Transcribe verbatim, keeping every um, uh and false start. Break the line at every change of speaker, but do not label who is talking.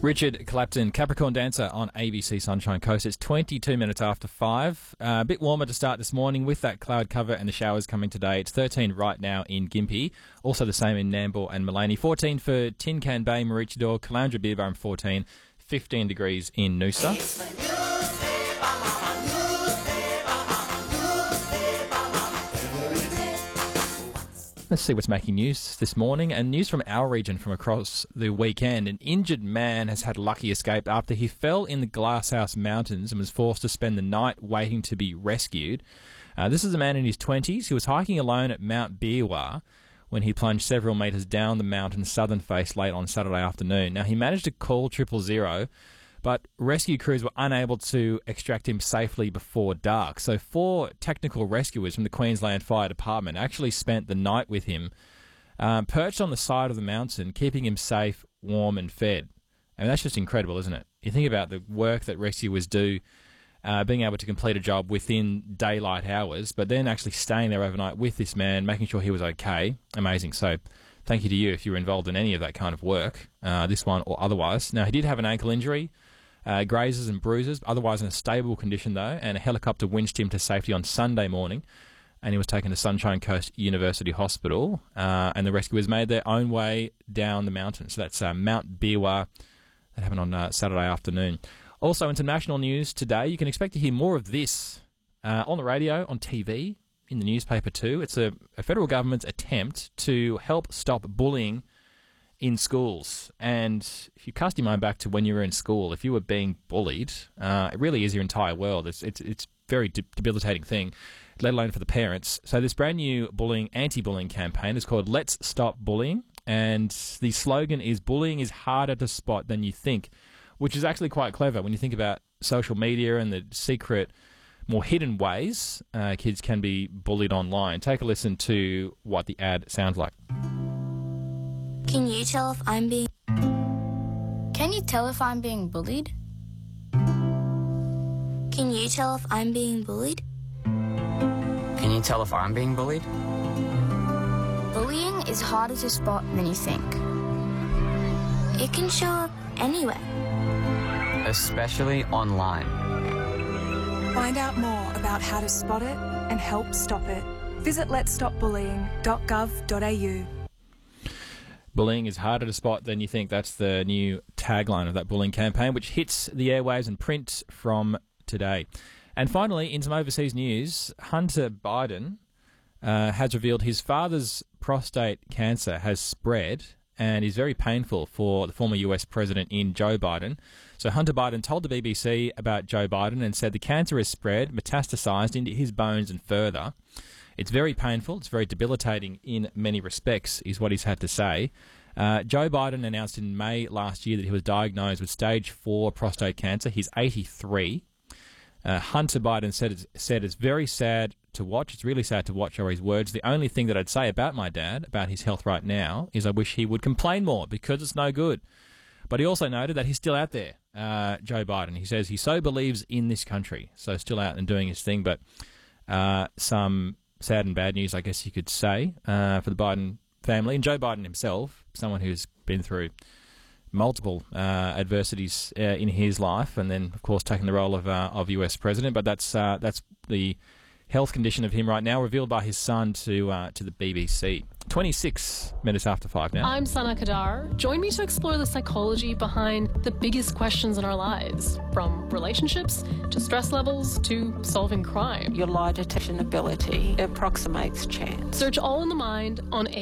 Richard Clapton, Capricorn Dancer on A B C Sunshine Coast. It's twenty-two minutes after five. Uh, a bit warmer to start this morning with that cloud cover and the showers coming today. It's thirteen right now in Gympie. Also the same in Nambour and Maleny. fourteen for Tin Can Bay, Maroochydore, Caloundra Beer Bar and fourteen. fifteen degrees in Noosa. Let's see what's making news this morning. And news from our region from across the weekend. An injured man has had a lucky escape after he fell in the Glasshouse Mountains and was forced to spend the night waiting to be rescued. Uh, this is a man in his twenties. He was hiking alone at Mount Beerwah when he plunged several metres down the mountain's southern face late on Saturday afternoon. Now, he managed to call triple zero, but rescue crews were unable to extract him safely before dark. So four technical rescuers from the Queensland Fire Department actually spent the night with him, um, perched on the side of the mountain, keeping him safe, warm and fed. I mean, that's just incredible, isn't it? You think about the work that rescuers do, uh, being able to complete a job within daylight hours, but then actually staying there overnight with this man, making sure he was okay. Amazing. So thank you to you if you were involved in any of that kind of work, uh, this one or otherwise. Now, he did have an ankle injury. Uh, grazes and bruises, otherwise in a stable condition though, and a helicopter winched him to safety on Sunday morning, and he was taken to Sunshine Coast University Hospital, uh, and the rescuers made their own way down the mountain. So that's uh, Mount Beerwah. That happened on uh, Saturday afternoon. Also, international news today. You can expect to hear more of this uh, on the radio, on T V, in the newspaper too. It's a, a federal government's attempt to help stop bullying in schools. And if you cast your mind back to when you were in school, if you were being bullied, uh, it really is your entire world. It's it's it's a very de- debilitating thing, let alone for the parents. So this brand new bullying, anti-bullying campaign is called Let's Stop Bullying, and the slogan is "Bullying is harder to spot than you think," which is actually quite clever when you think about social media and the secret, more hidden ways uh, kids can be bullied online. Take a listen to what the ad sounds like.
Can you tell if I'm being... Can you tell if I'm being bullied? Can you tell if I'm being bullied?
Can you tell if I'm being bullied?
Bullying is harder to spot than you think. It can show up anywhere.
Especially online.
Find out more about how to spot it and help stop it. Visit lets stop bullying dot gov dot a u.
Bullying is harder to spot than you think. That's the new tagline of that bullying campaign, which hits the airwaves and print from today. And finally, in some overseas news, Hunter Biden uh, has revealed his father's prostate cancer has spread and is very painful for the former U S president in Joe Biden. So Hunter Biden told the B B C about Joe Biden and said the cancer has spread, metastasized into his bones and further. It's very painful. It's very debilitating in many respects, is what he's had to say. Uh, Joe Biden announced in May last year that he was diagnosed with stage four prostate cancer. He's eighty-three. Uh, Hunter Biden said it's, said it's very sad to watch. It's really sad to watch, are his words. The only thing that I'd say about my dad, about his health right now, is I wish he would complain more because it's no good. But he also noted that he's still out there, uh, Joe Biden. He says he so believes in this country, so still out and doing his thing. But uh, some sad and bad news, I guess you could say, uh, for the Biden family. And Joe Biden himself, someone who's been through multiple uh, adversities uh, in his life, and then, of course, taking the role of uh, of U S president. But that's uh, that's the health condition of him right now, revealed by his son to uh, to the B B C. twenty-six minutes after five now.
I'm Sana Kadar. Join me to explore the psychology behind the biggest questions in our lives, from relationships to stress levels to solving crime.
Your lie detection ability approximates chance.
Search All in the Mind on